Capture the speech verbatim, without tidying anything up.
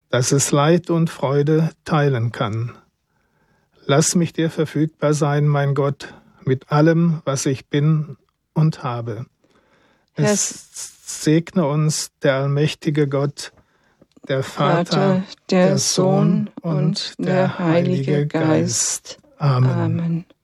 dass es Leid und Freude teilen kann. Lass mich dir verfügbar sein, mein Gott, mit allem, was ich bin und habe. Es segne uns der allmächtige Gott, der Vater, Vater, der, der Sohn Sohn und und der der Heilige Heilige Geist. Amen. Amen.